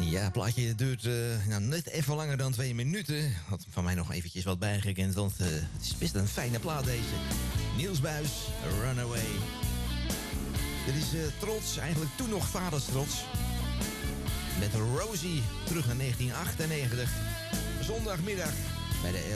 Ja, het plaatje duurt net even langer dan 2 minuten. Had van mij nog eventjes wat bijgekend, want het is best een fijne plaat deze. Niels Buijs, Runaway. Dit is trots, eigenlijk toen nog vaders trots. Met Rosie, terug naar 1998. Zondagmiddag bij de